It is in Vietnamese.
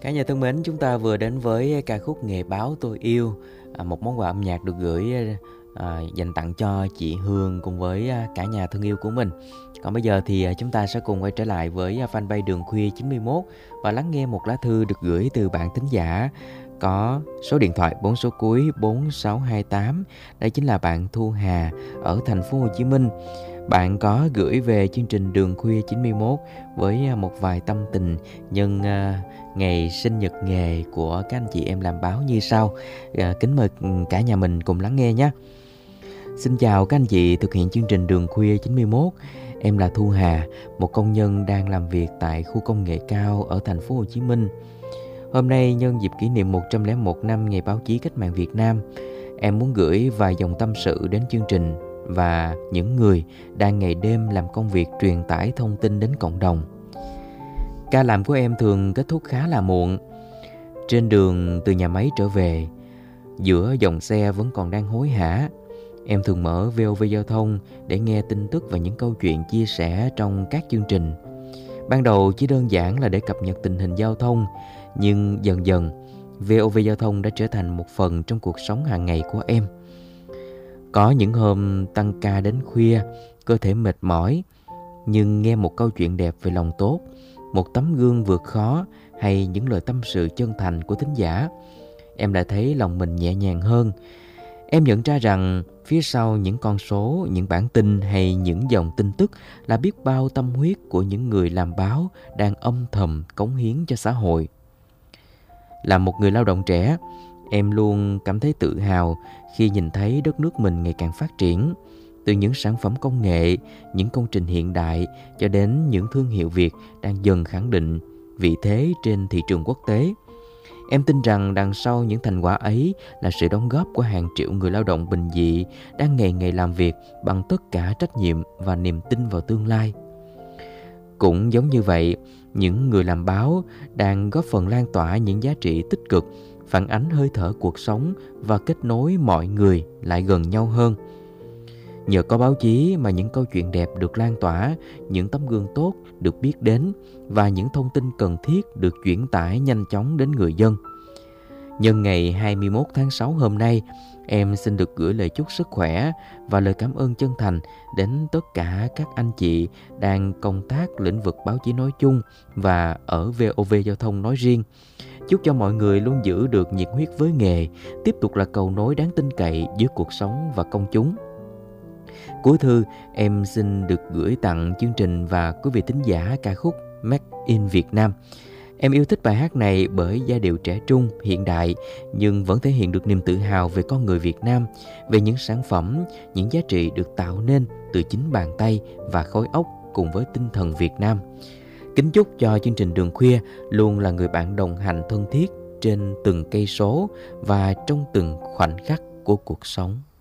Cả nhà thân mến, chúng ta vừa đến với ca khúc Nghề báo tôi yêu, một món quà âm nhạc được gửi dành tặng cho chị Hương cùng với cả nhà thân yêu của mình. Còn bây giờ thì chúng ta sẽ cùng quay trở lại với fanpage Đường Khuya 91 và lắng nghe một lá thư được gửi từ bạn thính giả có số điện thoại 4 số cuối 4628. Đây chính là bạn Thu Hà ở thành phố Hồ Chí Minh. Bạn có gửi về chương trình Đường Khuya 91 với một vài tâm tình nhân ngày sinh nhật nghề của các anh chị em làm báo như sau. Kính mời cả nhà mình cùng lắng nghe nhé. Xin chào các anh chị thực hiện chương trình Đường Khuya 91. Em là Thu Hà, một công nhân đang làm việc tại khu công nghệ cao ở thành phố Hồ Chí Minh. Hôm nay nhân dịp kỷ niệm 101 năm Ngày Báo chí Cách mạng Việt Nam, em muốn gửi vài dòng tâm sự đến chương trình và những người đang ngày đêm làm công việc truyền tải thông tin đến cộng đồng. Ca làm của em thường kết thúc khá là muộn. Trên đường từ nhà máy trở về, giữa dòng xe vẫn còn đang hối hả, em thường mở VOV Giao thông để nghe tin tức và những câu chuyện chia sẻ trong các chương trình. Ban đầu chỉ đơn giản là để cập nhật tình hình giao thông, nhưng dần dần VOV Giao thông đã trở thành một phần trong cuộc sống hàng ngày của em. Có những hôm tăng ca đến khuya, cơ thể mệt mỏi, nhưng nghe một câu chuyện đẹp về lòng tốt, một tấm gương vượt khó hay những lời tâm sự chân thành của thính giả, em lại thấy lòng mình nhẹ nhàng hơn. Em nhận ra rằng phía sau những con số, những bản tin hay những dòng tin tức là biết bao tâm huyết của những người làm báo đang âm thầm cống hiến cho xã hội. Là một người lao động trẻ, em luôn cảm thấy tự hào khi nhìn thấy đất nước mình ngày càng phát triển. Từ những sản phẩm công nghệ, những công trình hiện đại cho đến những thương hiệu Việt đang dần khẳng định vị thế trên thị trường quốc tế. Em tin rằng đằng sau những thành quả ấy là sự đóng góp của hàng triệu người lao động bình dị đang ngày ngày làm việc bằng tất cả trách nhiệm và niềm tin vào tương lai. Cũng giống như vậy, những người làm báo đang góp phần lan tỏa những giá trị tích cực, phản ánh hơi thở cuộc sống và kết nối mọi người lại gần nhau hơn. Nhờ có báo chí mà những câu chuyện đẹp được lan tỏa, những tấm gương tốt được biết đến và những thông tin cần thiết được chuyển tải nhanh chóng đến người dân. Nhân ngày 21 tháng 6 hôm nay, em xin được gửi lời chúc sức khỏe và lời cảm ơn chân thành đến tất cả các anh chị đang công tác lĩnh vực báo chí nói chung và ở VOV Giao thông nói riêng. Chúc cho mọi người luôn giữ được nhiệt huyết với nghề, tiếp tục là cầu nối đáng tin cậy giữa cuộc sống và công chúng. Cuối thư, em xin được gửi tặng chương trình và quý vị thính giả ca khúc Made in Việt Nam. Em yêu thích bài hát này bởi giai điệu trẻ trung, hiện đại, nhưng vẫn thể hiện được niềm tự hào về con người Việt Nam, về những sản phẩm, những giá trị được tạo nên từ chính bàn tay và khối óc cùng với tinh thần Việt Nam. Kính chúc cho chương trình Đường Khuya luôn là người bạn đồng hành thân thiết trên từng cây số và trong từng khoảnh khắc của cuộc sống.